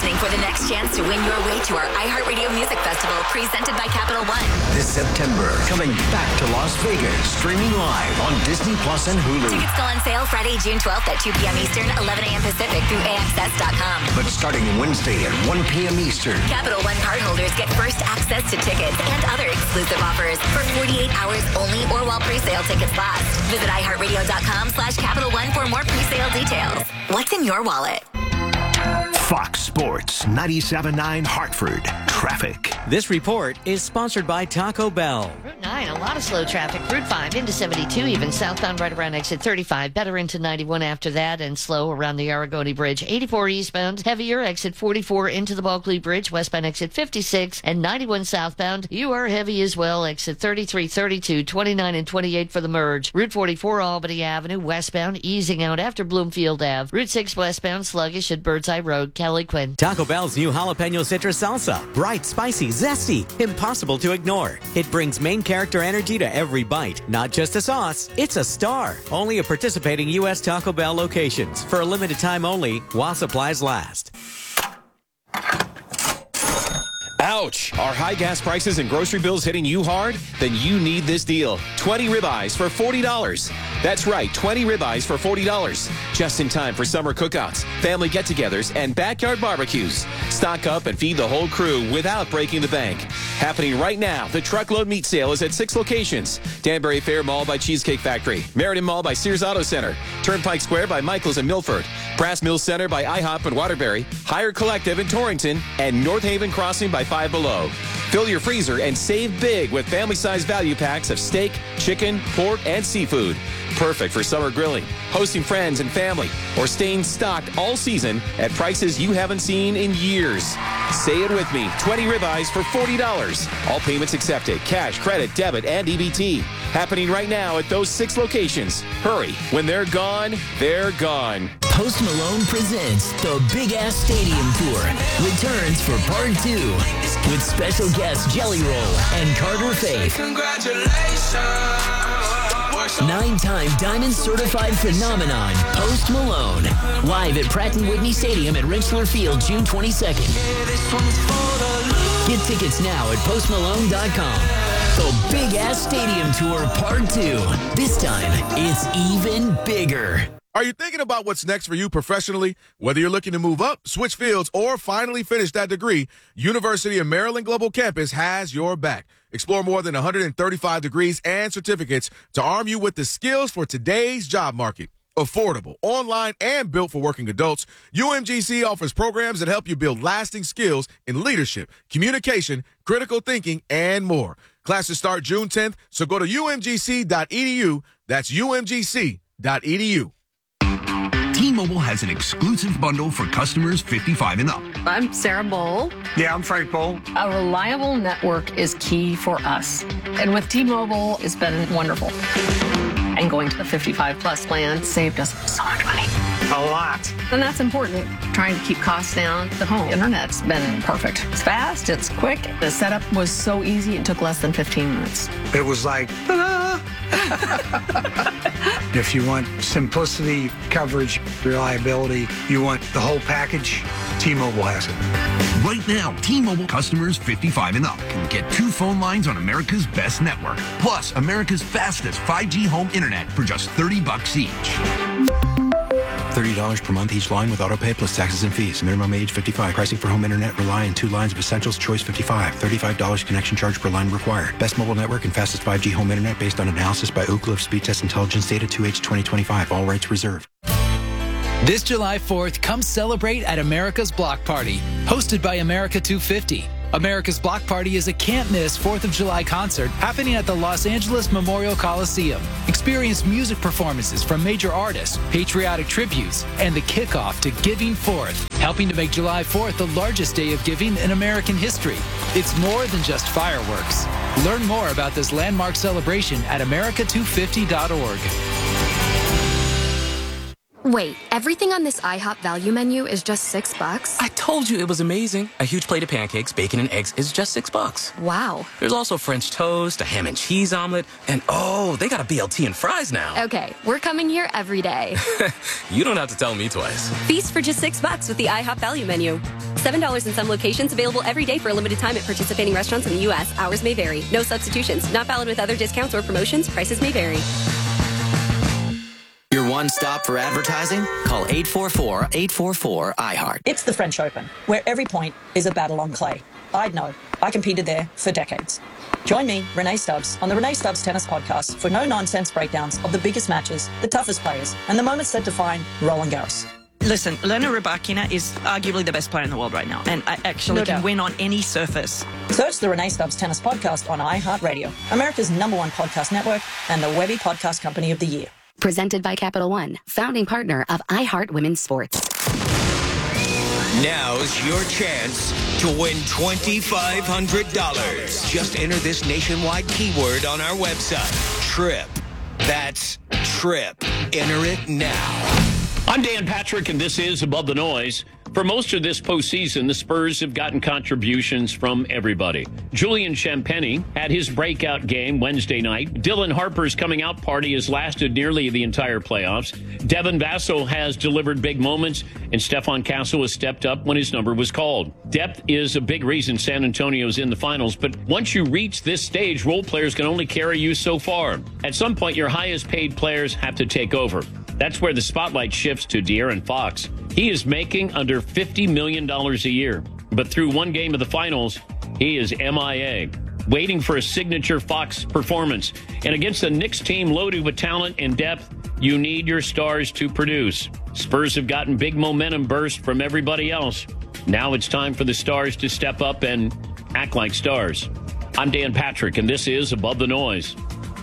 listening for the next chance to win your way to our iHeartRadio Music Festival presented by Capital One. This September, coming back to Las Vegas, streaming live on Disney Plus and Hulu. Tickets go on sale Friday, June 12th at 2 p.m. Eastern, 11 a.m. Pacific through AXS.com. But starting Wednesday at 1 p.m. Eastern, Capital One cardholders get first access to tickets and other exclusive offers for 48 hours only or while pre-sale tickets last. Visit iHeartRadio.com/Capital One for more pre-sale details. What's in your wallet? Fox Sports 97.9 Hartford. Traffic. This report is sponsored by Taco Bell. Route 9, a lot of slow traffic. Route 5 into 72, even southbound right around exit 35. Better into 91 after that, and slow around the Aragoni Bridge. 84 eastbound, heavier exit 44 into the Bulkley Bridge. Westbound exit 56 and 91 southbound. You are heavy as well. Exit 33, 32, 29, and 28 for the merge. Route 44 Albany Avenue westbound, easing out after Bloomfield Ave. Route 6 westbound, sluggish at Birdseye Road. Kelly Quinn. Taco Bell's new jalapeno citrus salsa. Bright, spicy, zesty, impossible to ignore. It brings main character energy to every bite. Not just a sauce, it's a star. Only at participating U.S. Taco Bell locations. For a limited time only, while supplies last. Ouch! Are high gas prices and grocery bills hitting you hard? Then you need this deal. 20 ribeyes for $40. That's right, 20 ribeyes for $40. Just in time for summer cookouts, family get-togethers, and backyard barbecues. Stock up and feed the whole crew without breaking the bank. Happening right now, the Truckload Meat Sale is at 6 locations. Danbury Fair Mall by Cheesecake Factory, Meriden Mall by Sears Auto Center, Turnpike Square by Michaels in Milford, Brass Mills Center by IHOP in Waterbury, Hire Collective in Torrington, and North Haven Crossing by Five Below. Fill your freezer and save big with family-sized value packs of steak, chicken, pork, and seafood. Perfect for summer grilling, hosting friends and family, or staying stocked all season at prices you haven't seen in years. Say it with me, 20 ribeyes for $40. All payments accepted, cash, credit, debit, and EBT. Happening right now at those 6 locations. Hurry, when they're gone, they're gone. Post Malone presents the Big Ass Stadium Tour. Returns for Part 2 with special guests Jelly Roll and Carter Faith. Congratulations. 9-time Diamond Certified Phenomenon, Post Malone. Live at Pratt & Whitney Stadium at Rinchler Field, June 22nd. Get tickets now at postmalone.com. The Big Ass Stadium Tour Part 2. This time, it's even bigger. Are you thinking about what's next for you professionally? Whether you're looking to move up, switch fields, or finally finish that degree, University of Maryland Global Campus has your back. Explore more than 135 degrees and certificates to arm you with the skills for today's job market. Affordable, online, and built for working adults, UMGC offers programs that help you build lasting skills in leadership, communication, critical thinking, and more. Classes start June 10th, so go to umgc.edu. That's umgc.edu. T-Mobile has an exclusive bundle for customers 55 and up. I'm Sarah Bowl. Yeah, I'm Frank Bowl. A reliable network is key for us. And with T-Mobile, it's been wonderful. And going to the 55 plus plan saved us so much money. A lot. And that's important. Trying to keep costs down. The home internet's been perfect. It's fast, it's quick. The setup was so easy, it took less than 15 minutes. It was like, ta-da! If you want simplicity, coverage, reliability, you want the whole package, T-Mobile has it. Right now, T-Mobile customers 55 and up can get 2 phone lines on America's best network, plus America's fastest 5G home internet for just $30 each. $30 per month each line with autopay plus taxes and fees. Minimum age 55. Pricing for home internet rely on 2 lines of Essentials Choice 55. $35 connection charge per line required. Best mobile network and fastest 5G home internet based on analysis by Ookla of Speed Test Intelligence data 2H 2025. All rights reserved. This July 4th, come celebrate at America's Block Party, hosted by America 250. America's Block Party is a can't-miss 4th of July concert happening at the Los Angeles Memorial Coliseum. Experience music performances from major artists, patriotic tributes, and the kickoff to Giving Forth, helping to make July 4th the largest day of giving in American history. It's more than just fireworks. Learn more about this landmark celebration at america250.org. Wait, everything on this IHOP value menu is just $6? I told you it was amazing. A huge plate of pancakes, bacon, and eggs is just $6. Wow. There's also French toast, a ham and cheese omelet, and oh, they got a BLT and fries now. Okay, we're coming here every day. You don't have to tell me twice. Feast for just $6 with the IHOP value menu. $7 in some locations, available every day for a limited time at participating restaurants in the U.S. Hours may vary. No substitutions. Not valid with other discounts or promotions. Prices may vary. Your one stop for advertising? Call 844-844-iHeart. It's the French Open, where every point is a battle on clay. I'd know. I competed there for decades. Join me, Renee Stubbs, on the Renee Stubbs Tennis Podcast for no-nonsense breakdowns of the biggest matches, the toughest players, and the moments that define Roland Garros. Listen, Elena Rybakina is arguably the best player in the world right now, and I actually can win on any surface. Search the Renee Stubbs Tennis Podcast on iHeartRadio, America's #1 podcast network, and the Webby Podcast Company of the Year. Presented by Capital One, founding partner of iHeart Women's Sports. Now's your chance to win $2,500. Just enter this nationwide keyword on our website, TRIP. That's TRIP. Enter it now. I'm Dan Patrick, and this is Above the Noise. For most of this postseason, the Spurs have gotten contributions from everybody. Julian Champagny had his breakout game Wednesday night. Dylan Harper's coming out party has lasted nearly the entire playoffs. Devin Vassell has delivered big moments, and Stephon Castle has stepped up when his number was called. Depth is a big reason San Antonio's in the finals, but once you reach this stage, role players can only carry you so far. At some point, your highest paid players have to take over. That's where the spotlight shifts to De'Aaron Fox. He is making under $50 million a year. But through one game of the finals, he is MIA, waiting for a signature Fox performance. And against a Knicks team loaded with talent and depth, you need your stars to produce. Spurs have gotten big momentum burst from everybody else. Now it's time for the stars to step up and act like stars. I'm Dan Patrick, and this is Above the Noise.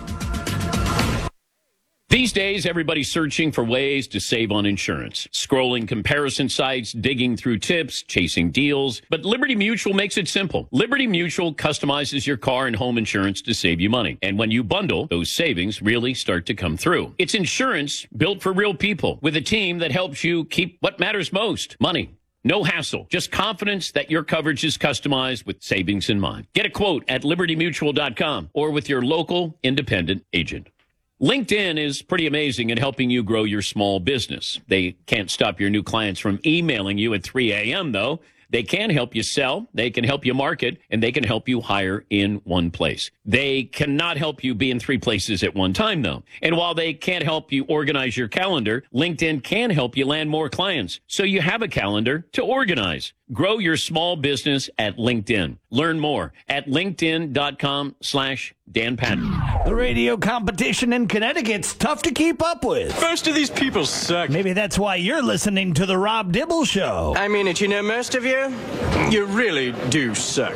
These days, everybody's searching for ways to save on insurance. Scrolling comparison sites, digging through tips, chasing deals. But Liberty Mutual makes it simple. Liberty Mutual customizes your car and home insurance to save you money. And when you bundle, those savings really start to come through. It's insurance built for real people with a team that helps you keep what matters most, money. No hassle, just confidence that your coverage is customized with savings in mind. Get a quote at libertymutual.com or with your local independent agent. LinkedIn is pretty amazing at helping you grow your small business. They can't stop your new clients from emailing you at 3 a.m., though. They can help you sell, they can help you market, and they can help you hire in one place. They cannot help you be in 3 places at one time, though. And while they can't help you organize your calendar, LinkedIn can help you land more clients, so you have a calendar to organize. Grow your small business at LinkedIn. Learn more at linkedin.com/Dan Patton. The radio competition in Connecticut's tough to keep up with. Most of these people suck. Maybe that's why you're listening to The Rob Dibble Show. I mean it, you know, most of you really do suck.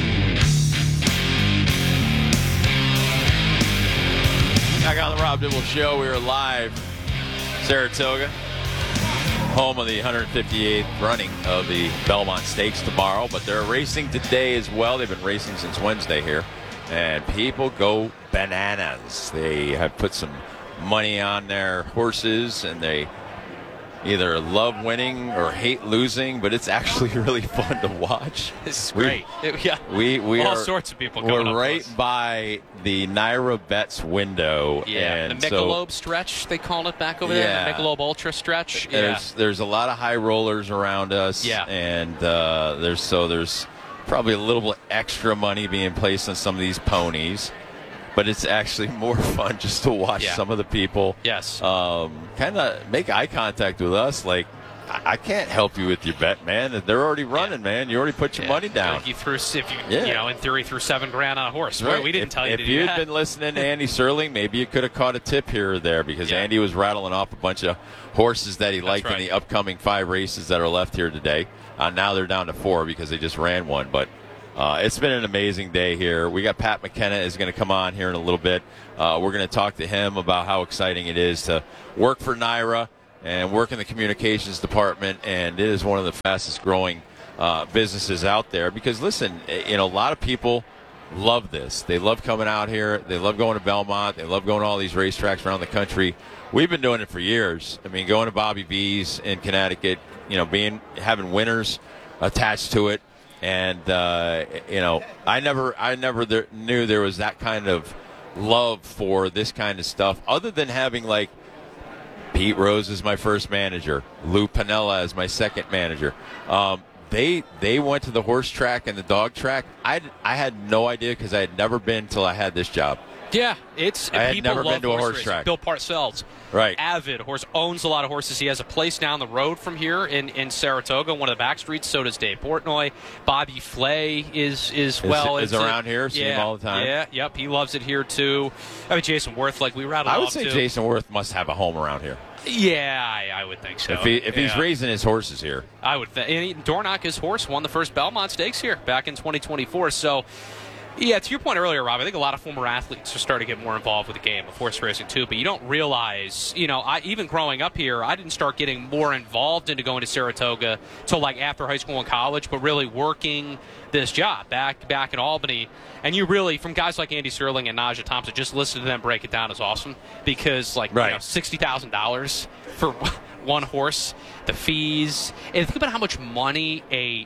Back on The Rob Dibble Show, we are live, Saratoga, home of the 158th running of the Belmont Stakes tomorrow, but they're racing today as well. They've been racing since Wednesday here, and people go bananas. They have put some money on their horses, and they either love winning or hate losing, but it's actually really fun to watch. This is great. We all are, sorts of people going we're up right close. by the Naira Bets window. Yeah, and the Michelob stretch, they call it back over there, the Michelob Ultra stretch. There's a lot of high rollers around us, and there's probably a little bit extra money being placed on some of these ponies. But it's actually more fun just to watch some of the people kind of make eye contact with us. Like, I can't help you with your bet, man. They're already running, man. You already put your money down. Like you threw, in theory, threw $7,000 on a horse. Right. We didn't tell you to do that. If you had been listening to Andy Serling, maybe you could have caught a tip here or there, because Andy was rattling off a bunch of horses that he liked in the upcoming 5 races that are left here today. Now they're down to 4 because they just ran one, but it's been an amazing day here. We got Pat McKenna is going to come on here in a little bit. We're going to talk to him about how exciting it is to work for Naira and work in the communications department, and it is one of the fastest growing businesses out there. Because listen, a lot of people love this. They love coming out here. They love going to Belmont. They love going to all these racetracks around the country. We've been doing it for years. I mean, going to Bobby V's in Connecticut, having winners attached to it. And, I never knew there was that kind of love for this kind of stuff, other than having, like, Pete Rose as my first manager, Lou Piniella as my second manager. they went to the horse track and the dog track. I had no idea because I had never been till I had this job. Yeah, I had never been to a horse track. Bill Parcells, right? Avid horse, owns a lot of horses. He has a place down the road from here in Saratoga, one of the back streets. So does Dave Portnoy. Bobby Flay is around here. See him all the time. Yeah, yep. He loves it here too. I mean, Jason Worth, like we rattled off. I would say Jason Worth must have a home around here. Yeah, I would think so. If he's raising his horses here, I would think. Dornock, his horse, won the first Belmont Stakes here back in 2024. So. Yeah, to your point earlier, Rob, I think a lot of former athletes are starting to get more involved with the game of horse racing, too. But you don't realize, even growing up here, I didn't start getting more involved into going to Saratoga till like after high school and college, but really working this job back in Albany. And you really, from guys like Andy Serling and Najah Thompson, just listen to them break it down is awesome because, $60,000 for one horse, the fees, and think about how much money a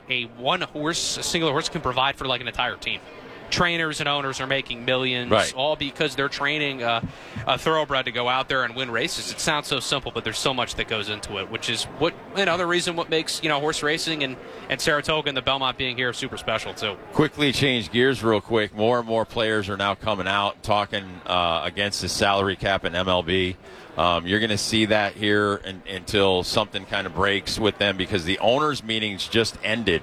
single horse can provide for like an entire team. Trainers and owners are making millions, all because they're training a thoroughbred to go out there and win races. It sounds so simple, but there's so much that goes into it, which is another reason what makes horse racing and Saratoga and the Belmont being here super special too. Quickly change gears real quick. More and more players are now coming out talking against the salary cap in MLB. You're going to see that here until something kind of breaks with them because the owners' meetings just ended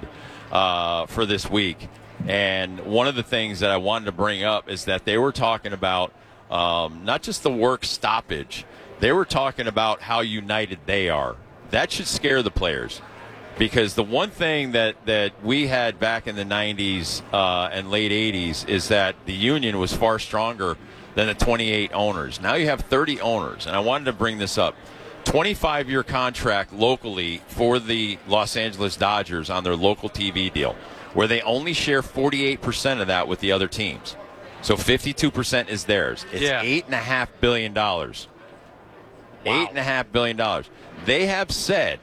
for this week. And one of the things that I wanted to bring up is that they were talking about not just the work stoppage. They were talking about how united they are. That should scare the players because the one thing that we had back in the 90s and late 80s is that the union was far stronger than the 28 owners. Now you have 30 owners, and I wanted to bring this up. 25-year contract locally for the Los Angeles Dodgers on their local TV deal, where they only share 48% of that with the other teams. So 52% is theirs. It's $8.5 billion. Wow. $8.5 billion. They have said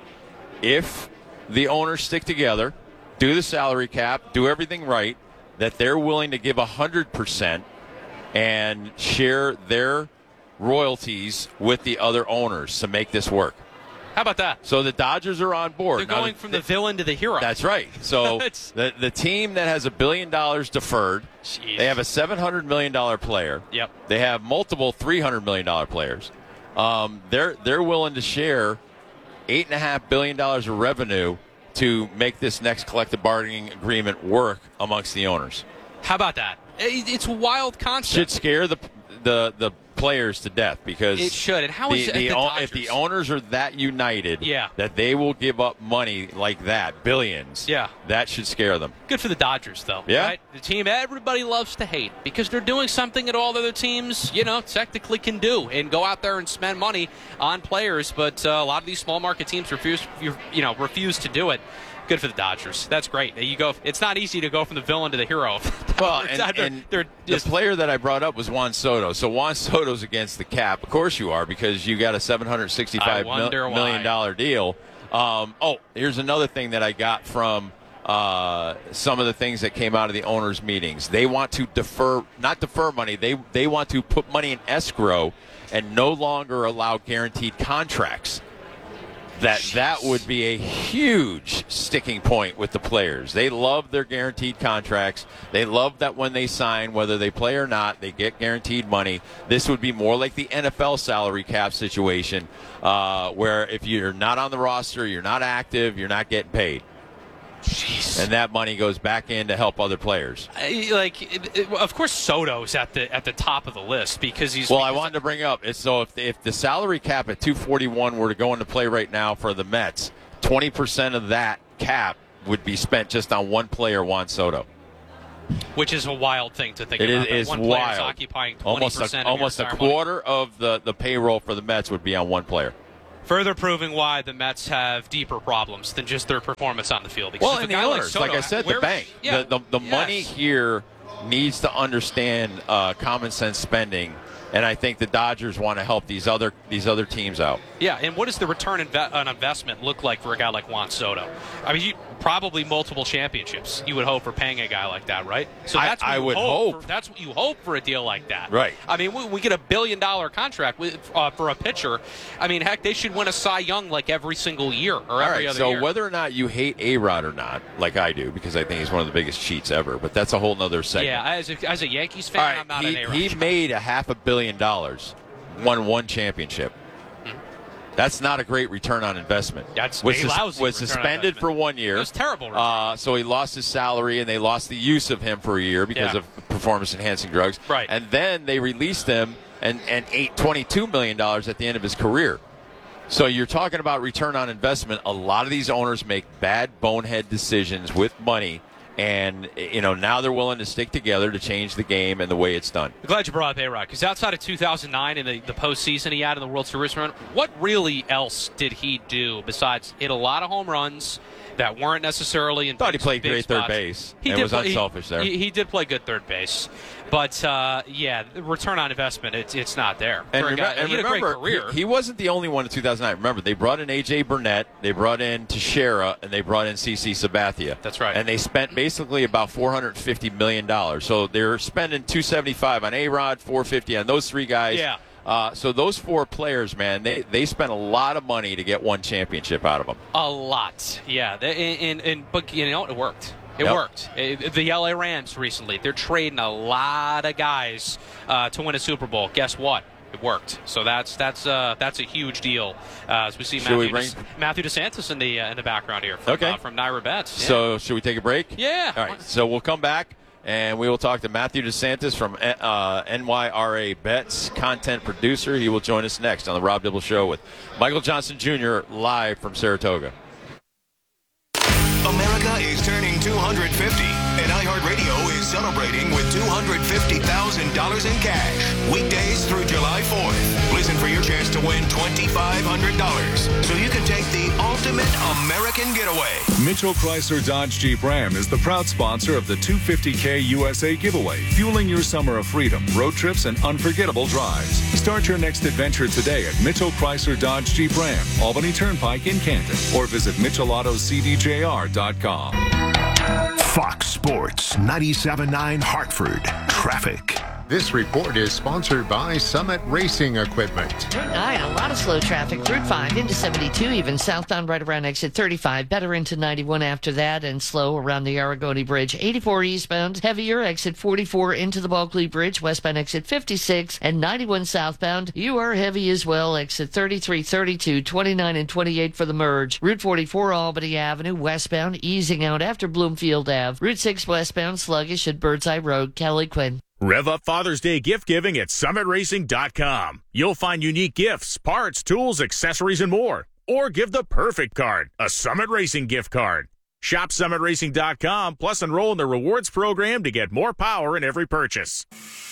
if the owners stick together, do the salary cap, do everything right, that they're willing to give 100% and share their royalties with the other owners to make this work. How about that? So the Dodgers are on board. They're going from the villain to the hero. That's right. So the team that has $1 billion deferred, they have a $700 million player. Yep. They have multiple $300 million players. They're willing to share $8.5 billion of revenue to make this next collective bargaining agreement work amongst the owners. How about that? It's a wild concept. Should scare the players to death because it should. And how is if the owners are that united that they will give up money like that, billions, that should scare them. Good for the Dodgers, though. Yeah. Right? The team everybody loves to hate because they're doing something that all the other teams, technically can do and go out there and spend money on players. But a lot of these small market teams refuse to do it. Good for the Dodgers. That's great. It's not easy to go from the villain to the hero. Well, and the player that I brought up was Juan Soto. So Juan Soto's against the cap. Of course you are, because you got a $765 million deal. Here's another thing that I got from some of the things that came out of the owners' meetings. They want to not defer money. They want to put money in escrow and no longer allow guaranteed contracts. That would be a huge sticking point with the players. They love their guaranteed contracts. They love that when they sign, whether they play or not, they get guaranteed money. This would be more like the NFL salary cap situation, where if you're not on the roster, you're not active, you're not getting paid. Jeez. And that money goes back in to help other players. Of course, Soto's at the top of the list because he's. Well, I wanted to bring up if the salary cap at 241 were to go into play right now for the Mets, 20% of that cap would be spent just on one player, Juan Soto. Which is a wild thing to think about. It is one wild. Player's occupying 20% almost a quarter of the payroll for the Mets would be on one player. Further proving why the Mets have deeper problems than just their performance on the field. Because and the owners, like I said, the bank. The money here needs to understand common sense spending And I think the Dodgers want to help these other teams out. Yeah, and what does the return on investment look like for a guy like Juan Soto? I mean, probably multiple championships you would hope for paying a guy like that, right? So that's what I would hope. That's what you hope for a deal like that. Right. I mean, we get $1 billion contract for a pitcher. I mean, heck, they should win a Cy Young like every single year or every other year. So whether or not you hate A-Rod or not, like I do, because I think he's one of the biggest cheats ever, but that's a whole nother segment. Yeah, as a Yankees fan, I'm not an A-Rod. He made $500 million, won one championship. That's not a great return on investment. Was suspended for 1 year. It was terrible. So he lost his salary, and they lost the use of him for a year because of performance-enhancing drugs. Right. And then they released him and ate $22 million at the end of his career. So you're talking about return on investment. A lot of these owners make bad bonehead decisions with money. And, now they're willing to stick together to change the game and the way it's done. I'm glad you brought up A-Rod, because outside of 2009 and the postseason he had in the World Series run, what really else did he do besides hit a lot of home runs that weren't necessarily in I thought he played great spots? third base. He was unselfish there. He did play good third base. But, the return on investment, it's not there. And, he had a great career. He wasn't the only one in 2009. Remember, they brought in A.J. Burnett, they brought in Teixeira, and they brought in C.C. Sabathia. That's right. And they spent basically about $450 million. So they're spending $275 on A-Rod, $450 on those three guys. Yeah. So those four players, man, they spent a lot of money to get one championship out of them. A lot, yeah. But it worked. It worked. The LA Rams recently, they're trading a lot of guys to win a Super Bowl. Guess what? It worked. So that's a huge deal. As we see Matthew DeSantis in the background here from Naira Bets. Yeah. So should we take a break? Yeah. All right. So we'll come back. And we will talk to Matthew DeSantis from NYRA Bets, content producer. He will join us next on the Rob Dibble Show with Michael Johnson Jr. live from Saratoga. America is turning 250, and iHeartRadio is celebrating with $250,000 in cash. Weekdays through July 4th. Listen for your chance to win $2,500, so you can take the ultimate American getaway. Mitchell Chrysler Dodge Jeep Ram is the proud sponsor of the 250K USA giveaway, fueling your summer of freedom, road trips, and unforgettable drives. Start your next adventure today at Mitchell Chrysler Dodge Jeep Ram, Albany Turnpike in Canton, or visit MitchellAutoCDJR.com. Fox Sports 97.9 Hartford Traffic. This report is sponsored by Summit Racing Equipment. Tonight, a lot of slow traffic. Route 5 into 72, even southbound right around exit 35. Better into 91 after that, and slow around the Aragoni Bridge. 84 eastbound, heavier exit 44 into the Bulkley Bridge. Westbound exit 56 and 91 southbound. You are heavy as well. Exit 33, 32, 29, and 28 for the merge. Route 44 Albany Avenue westbound, easing out after Bloomfield Ave. Route 6 westbound, sluggish at Birdseye Road. Kelly Quinn. Rev up Father's Day gift giving at SummitRacing.com. You'll find unique gifts, parts, tools, accessories, and more. Or give the perfect card, a Summit Racing gift card. Shop SummitRacing.com, plus enroll in the rewards program to get more power in every purchase.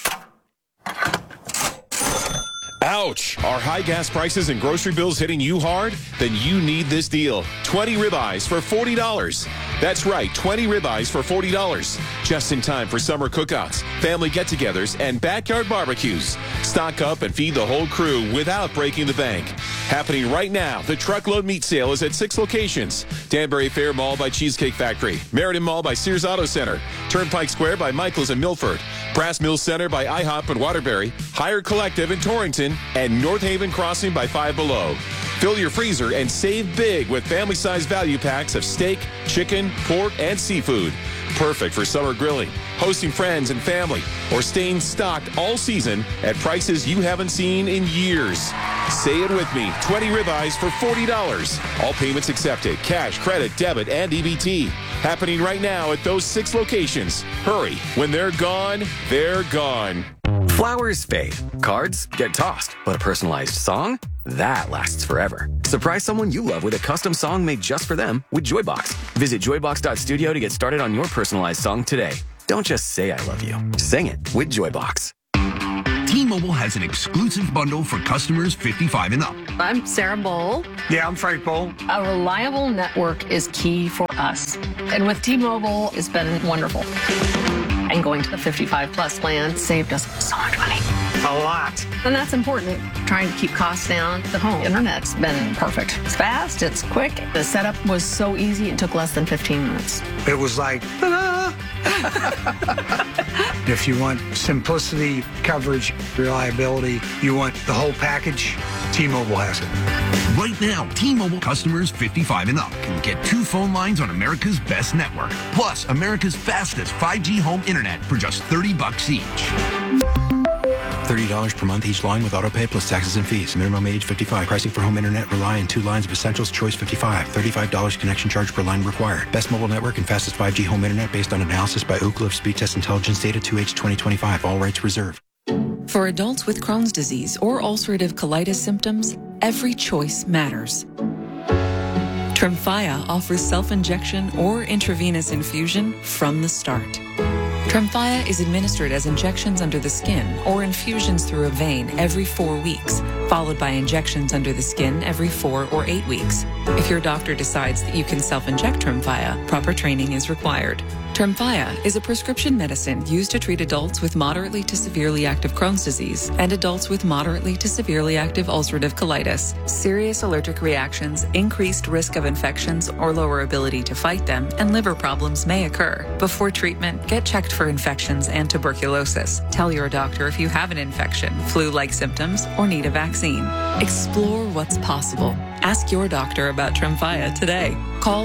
Ouch! Are high gas prices and grocery bills hitting you hard? Then you need this deal. 20 ribeyes for $40. That's right, 20 ribeyes for $40. Just in time for summer cookouts, family get-togethers, and backyard barbecues. Stock up and feed the whole crew without breaking the bank. Happening right now, the Truckload Meat Sale is at 6 locations. Danbury Fair Mall by Cheesecake Factory, Meriden Mall by Sears Auto Center, Turnpike Square by Michael's in Milford, Brass Mills Center by IHOP in Waterbury, Hire Collective in Torrington, and North Haven Crossing by Five Below. Fill your freezer and save big with family-size value packs of steak, chicken, pork, and seafood. Perfect for summer grilling, hosting friends and family, or staying stocked all season at prices you haven't seen in years. Say it with me, 20 ribeyes for $40. All payments accepted, cash, credit, debit, and EBT. Happening right now at those 6 locations. Hurry, when they're gone, they're gone. Flowers fade, cards get tossed, but a personalized song? That lasts forever. Surprise someone you love with a custom song made just for them with Joybox. Visit joybox.studio to get started on your personalized song today. Don't just say I love you. Sing it with Joybox. T-Mobile has an exclusive bundle for customers 55 and up. I'm Sarah Bowl. Yeah, I'm Frank Bowl. A reliable network is key for us. And with T-Mobile, it's been wonderful. And going to the 55 plus plan saved us so much money. A lot. And that's important. Trying to keep costs down. The home internet's been perfect. It's fast, it's quick. The setup was so easy, it took less than 15 minutes. It was like, ta-da! If you want simplicity, coverage, reliability, you want the whole package, T-Mobile has it. Right now, T-Mobile customers 55 and up can get 2 phone lines on America's best network, plus America's fastest 5G home internet for just $30 each. $30 per month each line with autopay plus taxes and fees. Minimum age 55. Pricing for home internet rely on 2 lines of Essentials. Choice 55. $35 connection charge per line required. Best mobile network and fastest 5G home internet based on analysis by Ookla of Speed Test Intelligence data 2H 2025. All rights reserved. For adults with Crohn's disease or ulcerative colitis symptoms, every choice matters. Tremfya offers self-injection or intravenous infusion from the start. Tremfya is administered as injections under the skin or infusions through a vein every 4 weeks, followed by injections under the skin every 4 or 8 weeks. If your doctor decides that you can self-inject Tremfya, proper training is required. Tremfya is a prescription medicine used to treat adults with moderately to severely active Crohn's disease and adults with moderately to severely active ulcerative colitis. Serious allergic reactions, increased risk of infections or lower ability to fight them, and liver problems may occur. Before treatment, get checked for infections and tuberculosis. Tell your doctor if you have an infection, flu-like symptoms, or need a vaccine. Explore what's possible. Ask your doctor about Tremfya today. Call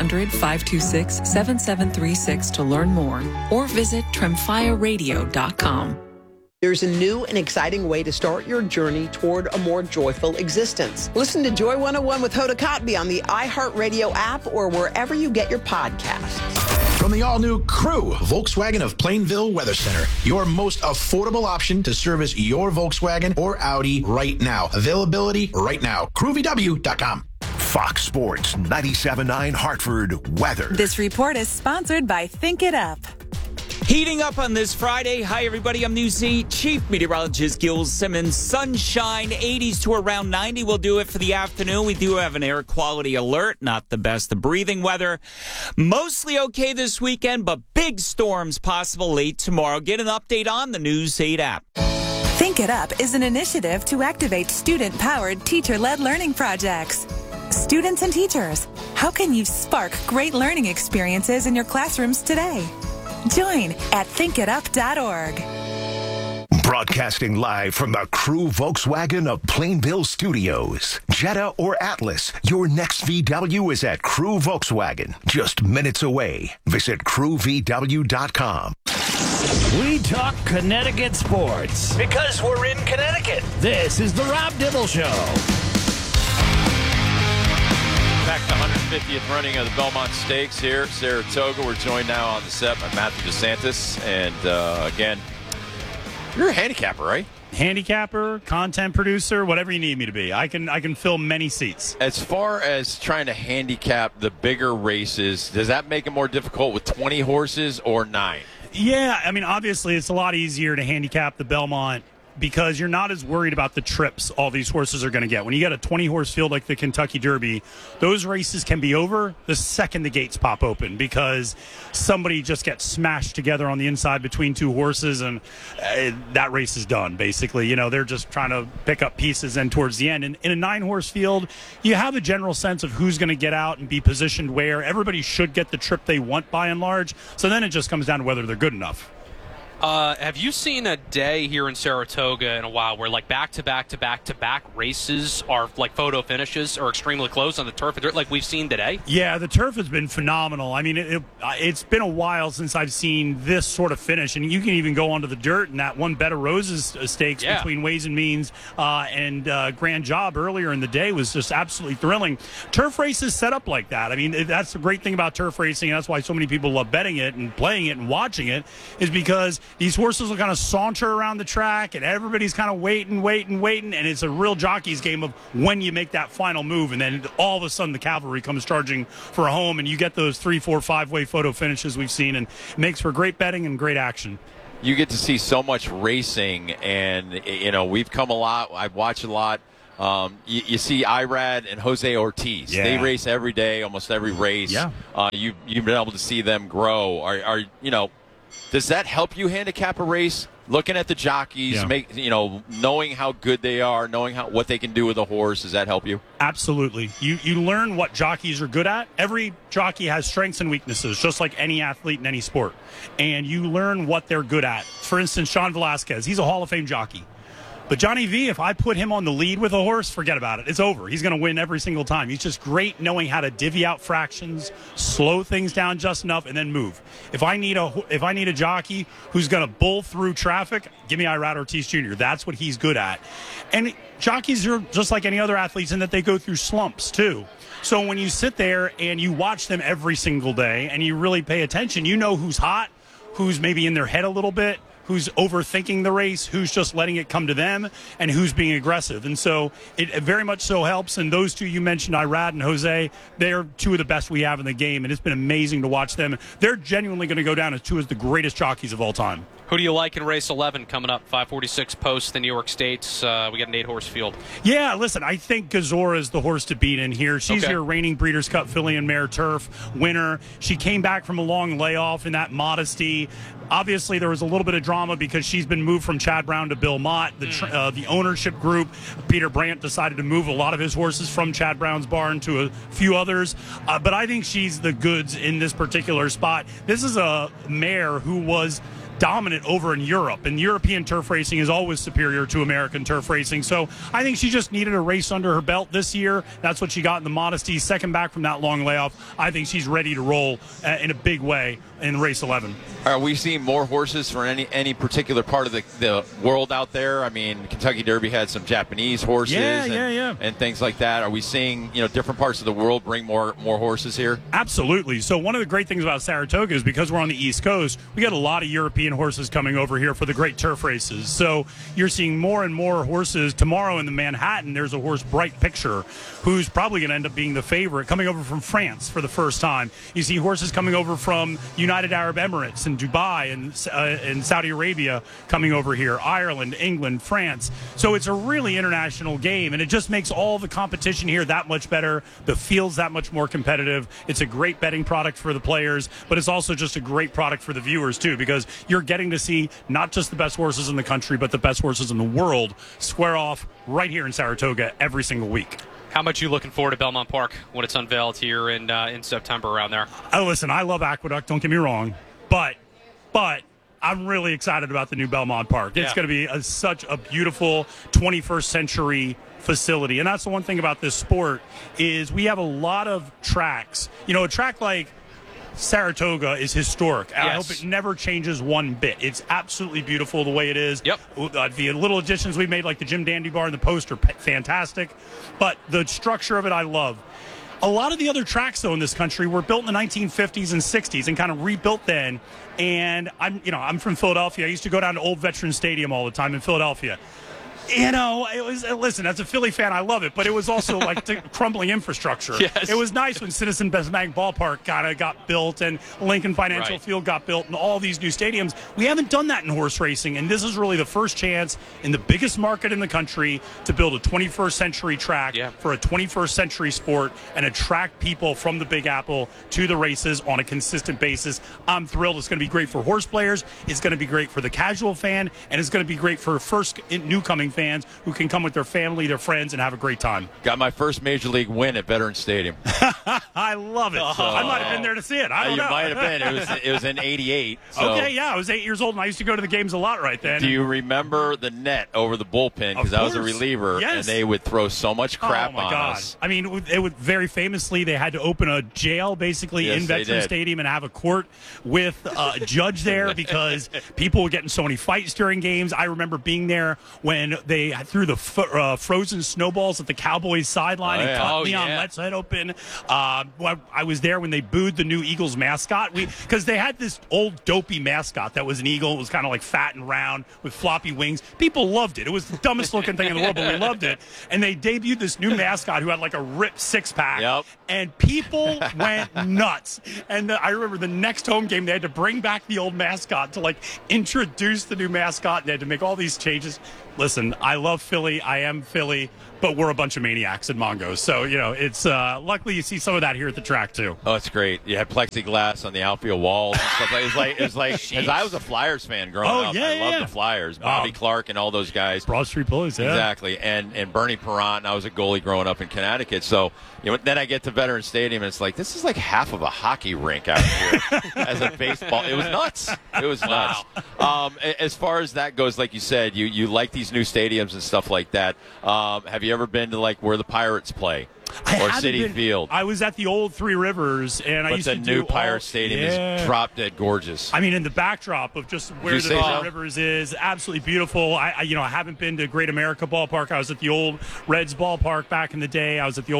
1-800-526-7736 to learn more or visit TremfyaRadio.com. There's a new and exciting way to start your journey toward a more joyful existence. Listen to Joy 101 with Hoda Kotb on the iHeartRadio app or wherever you get your podcasts. From the all-new Crew, Volkswagen of Plainville Weather Center, your most affordable option to service your Volkswagen or Audi right now. Availability right now. CrewVW.com. Fox Sports 97.9 Hartford weather. This report is sponsored by Think It Up. Heating up on this Friday. Hi, everybody. I'm News 8 Chief Meteorologist Gil Simmons. Sunshine, 80s to around 90 will do it for the afternoon. We do have an air quality alert. Not the best. The breathing weather. Mostly okay this weekend, but big storms possible late tomorrow. Get an update on the News 8 app. Think It Up is an initiative to activate student-powered, teacher-led learning projects. Students and teachers, how can you spark great learning experiences in your classrooms today? Join at thinkitup.org. Broadcasting live from the Crew Volkswagen of Plainville Studios. Jetta or Atlas, your next VW is at Crew Volkswagen, just minutes away. Visit CrewVW.com. We talk Connecticut sports because we're in Connecticut. This is the Rob Dibble Show. Back to the 150th running of the Belmont Stakes here, Saratoga. We're joined now on the set by Matthew DeSantis. And again, you're a handicapper, right? Handicapper, content producer, whatever you need me to be. I can fill many seats. As far as trying to handicap the bigger races, does that make it more difficult with 20 horses or 9? Yeah, I mean, obviously it's a lot easier to handicap the Belmont because you're not as worried about the trips all these horses are going to get. When you get a 20-horse field like the Kentucky Derby, those races can be over the second the gates pop open because somebody just gets smashed together on the inside between 2 horses, and that race is done, basically. You know, they're just trying to pick up pieces, and towards the end. And in a 9-horse field, you have a general sense of who's going to get out and be positioned where. Everybody should get the trip they want by and large, so then it just comes down to whether they're good enough. Have you seen a day here in Saratoga in a while where like back-to-back races are like photo finishes or extremely close on the turf like we've seen today? Yeah, the turf has been phenomenal. I mean, it's been a while since I've seen this sort of finish, and you can even go onto the dirt in that one Bed of Roses stakes between Ways and Means and Grand Job earlier in the day was just absolutely thrilling. Turf races set up like that. I mean, that's the great thing about turf racing, and that's why so many people love betting it and playing it and watching it, is because these horses will kind of saunter around the track, and everybody's kind of waiting, and it's a real jockey's game of when you make that final move, and then all of a sudden the cavalry comes charging for a home, and you get those 3, 4, 5-way photo finishes we've seen, and it makes for great betting and great action. You get to see so much racing, and, you know, we've come a lot. I've watched a lot. You see Irad and Jose Ortiz. Yeah. They race every day, almost every race. Yeah. You've been able to see them grow. Are you know, Does that help you handicap a race? Looking at the jockeys, knowing how good they are, knowing what they can do with a horse, does that help you? Absolutely. You learn what jockeys are good at. Every jockey has strengths and weaknesses, just like any athlete in any sport. And you learn what they're good at. For instance, Sean Velasquez, he's a Hall of Fame jockey. But Johnny V, if I put him on the lead with a horse, forget about it. It's over. He's going to win every single time. He's just great knowing how to divvy out fractions, slow things down just enough, and then move. If I need a jockey who's going to bull through traffic, give me Irad Ortiz Jr. That's what he's good at. And jockeys are just like any other athletes in that they go through slumps too. So when you sit there and you watch them every single day and you really pay attention, you know who's hot, who's maybe in their head a little bit, who's overthinking the race, who's just letting it come to them, and who's being aggressive. And so it very much so helps. And those two you mentioned, Irad and Jose, they're two of the best we have in the game, and it's been amazing to watch them. They're genuinely going to go down as two of the greatest jockeys of all time. Who do you like in race 11 coming up? 546 post the New York States. We got an 8-horse field. Yeah, listen, I think Gazora is the horse to beat in here. She's your reigning Breeders' Cup filly and mare turf winner. She came back from a long layoff in that Modesty. Obviously, there was a little bit of drama because she's been moved from Chad Brown to Bill Mott. The ownership group, Peter Brandt, decided to move a lot of his horses from Chad Brown's barn to a few others. But I think she's the goods in this particular spot. This is a mare who was dominant over in Europe, and European turf racing is always superior to American turf racing. So I think she just needed a race under her belt this year. That's what she got in the Modesty. Second back from that long layoff. I think she's ready to roll in a big way in race 11. Are we seeing more horses from any particular part of the world out there? I mean, Kentucky Derby had some Japanese horses and things like that. Are we seeing different parts of the world bring more horses here? Absolutely. So one of the great things about Saratoga is because we're on the East Coast, we got a lot of European horses coming over here for the great turf races. So you're seeing more and more horses. Tomorrow in the Manhattan, there's a horse, Bright Picture, who's probably going to end up being the favorite, coming over from France for the first time. You see horses coming over from United Arab Emirates and Dubai and Saudi Arabia coming over here, Ireland, England, France. So it's a really international game, and it just makes all the competition here that much better. The field's that much more competitive. It's a great betting product for the players, but it's also just a great product for the viewers too, because you're getting to see not just the best horses in the country, but the best horses in the world square off right here in Saratoga every single week. How much you looking forward to Belmont Park when it's unveiled here in September around there? Oh, listen, I love Aqueduct, don't get me wrong, but I'm really excited about the new Belmont Park. It's going to be such a beautiful 21st century facility. And that's the one thing about this sport is we have a lot of tracks. A track like Saratoga is historic. Yes. I hope it never changes one bit. It's absolutely beautiful the way it is. Yep. The little additions we made, like the Jim Dandy Bar and the post, are fantastic. But the structure of it, I love. A lot of the other tracks, though, in this country were built in the 1950s and 60s and kind of rebuilt then. And I'm from Philadelphia. I used to go down to Old Veterans Stadium all the time in Philadelphia. It was, listen, as a Philly fan, I love it, but it was also like the crumbling infrastructure. Yes. It was nice when Citizens Bank Ballpark kind of got built and Lincoln Financial Field got built and all these new stadiums. We haven't done that in horse racing, and this is really the first chance in the biggest market in the country to build a 21st century track for a 21st century sport and attract people from the Big Apple to the races on a consistent basis. I'm thrilled. It's going to be great for horse players. It's going to be great for the casual fan, and it's going to be great for first newcoming fans who can come with their family, their friends, and have a great time. Got my first Major League win at Veterans Stadium. I love it. I might have been there to see it. I don't know. You might have been. It was in '88. So. Okay, yeah, I was 8 years old, and I used to go to the games a lot right then. Do you remember the net over the bullpen? Because I was a reliever, and they would throw so much crap on us. I mean, it would very famously, they had to open a jail basically in Veterans Stadium and have a court with a judge there because people were getting so many fights during games. I remember being there when they threw the frozen snowballs at the Cowboys sideline and cut Leon Lett's head open. I was there when they booed the new Eagles mascot because they had this old dopey mascot that was an eagle. It was kind of like fat and round with floppy wings. People loved it. It was the dumbest looking thing in the world, but we loved it. And they debuted this new mascot who had like a ripped six-pack, and people went nuts. And I remember the next home game, they had to bring back the old mascot to like introduce the new mascot, and they had to make all these changes. listen, I love Philly. I am Philly, but we're a bunch of maniacs and Mongos. So, it's luckily you see some of that here at the track, too. Oh, it's great. You had plexiglass on the outfield walls and stuff. It was like because I was a Flyers fan growing up. I loved the Flyers. Bobby Clark and all those guys. Broad Street Bullies, yeah. Exactly. And Bernie Perrant, and I was a goalie growing up in Connecticut. So, then I get to Veterans Stadium, and it's like, this is like half of a hockey rink out here as a baseball. It was nuts. It was nuts. As far as that goes, like you said, you like these new stadiums and stuff like that. Have you ever been to like where the Pirates play? Or Citi Field. I was at the old Three Rivers, and I used to do the new Pirate Stadium is drop dead gorgeous. I mean, in the backdrop of just where the Three Rivers is, absolutely beautiful. I haven't been to Great America Ballpark. I was at the old Reds Ballpark back in the day. I was at the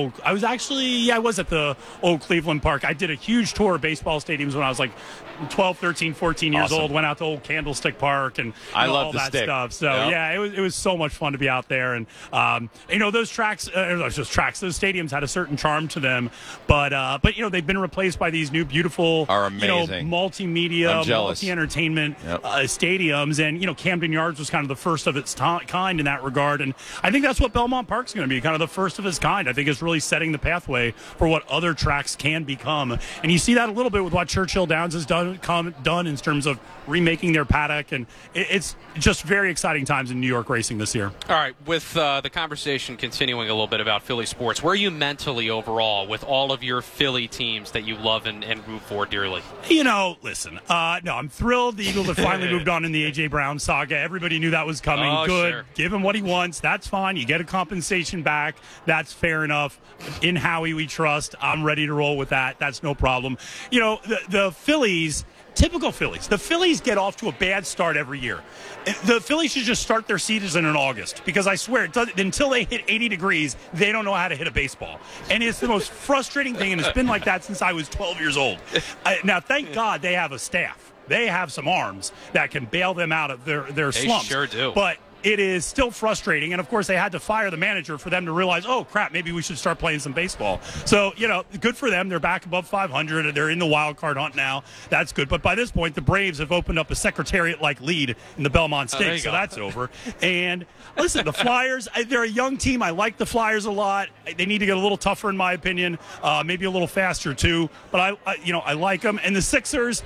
old Cleveland Park. I did a huge tour of baseball stadiums when I was like 12, 13, 14 years old. Went out to old Candlestick Park and all that stuff. So it was so much fun to be out there. And those tracks, those stadiums had a certain charm to them, but they've been replaced by these new beautiful, multimedia, multi-entertainment stadiums, and Camden Yards was kind of the first of its kind in that regard, and I think that's what Belmont Park's going to be, kind of the first of its kind. I think it's really setting the pathway for what other tracks can become, and you see that a little bit with what Churchill Downs has done in terms of remaking their paddock, and it's just very exciting times in New York racing this year. All right, with the conversation continuing a little bit about Philly sports, where are you mentally overall with all of your Philly teams that you love and root for dearly? Listen, I'm thrilled the Eagles have finally moved on in the A.J. Brown saga. Everybody knew that was coming. Good. Sure. Give him what he wants. That's fine. You get a compensation back. That's fair enough. In Howie we trust. I'm ready to roll with that. That's no problem. The Phillies... Typical Phillies. The Phillies get off to a bad start every year. The Phillies should just start their season in August, because I swear, until they hit 80 degrees, they don't know how to hit a baseball. And it's the most frustrating thing, and it's been like that since I was 12 years old. Now, thank God they have a staff. They have some arms that can bail them out of their slumps. They sure do. But it is still frustrating, and of course they had to fire the manager for them to realize, oh crap, maybe we should start playing some baseball. So good for them. They're back above 500, and they're in the wild card hunt now. That's good. But by this point, the Braves have opened up a Secretariat-like lead in the Belmont Stakes, so that's over. And listen, the Flyers, they're a young team. I like the Flyers a lot. They need to get a little tougher, in my opinion, maybe a little faster too. But I like them. And the Sixers,